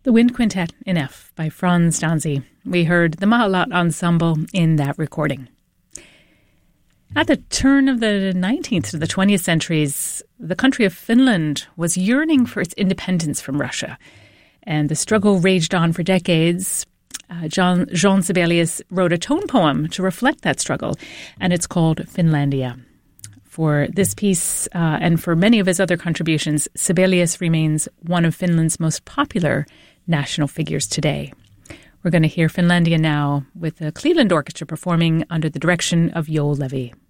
The Wind Quintet in F by Frans Danzy. We heard the Mahalat Ensemble in that recording. At the turn of the 19th to the 20th centuries, the country of Finland was yearning for its independence from Russia, and the struggle raged on for decades. Jean Sibelius wrote a tone poem to reflect that struggle, and it's called Finlandia. For this piece and for many of his other contributions, Sibelius remains one of Finland's most popular national figures today. We're going to hear Finlandia now with the Cleveland Orchestra performing under the direction of Jo Levi.